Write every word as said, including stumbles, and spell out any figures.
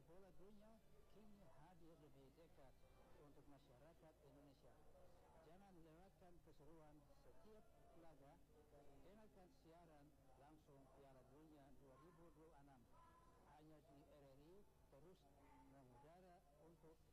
bola dunia kini hadir lebih dekat untuk masyarakat Indonesia. Jangan lewatkan keseruan setiap laga. Dengarkan siaran